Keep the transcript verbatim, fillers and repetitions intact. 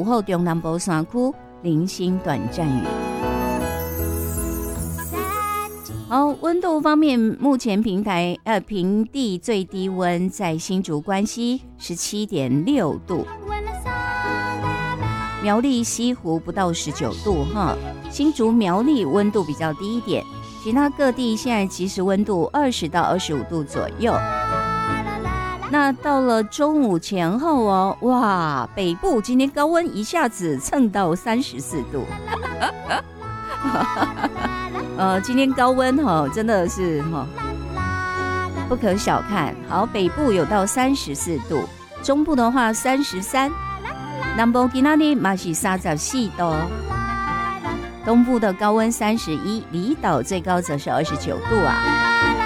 午后中南部山区零星短暂雨。好，温度方面，目前平台呃平地最低温在新竹关西十七点六度，苗栗西湖不到十九度哈，新竹苗栗温度比较低一点，其他各地现在即时温度二十到二十五度左右。那到了中午前后哦，哇，北部今天高温一下子蹭到三十四度。呃，今天高温哈、哦，真的是哈、哦、不可小看。好，北部有到三十四度，中部的话三十三，南部今天呢嘛是三十四度，东部的高温三十一，离岛最高则是二十九度啊。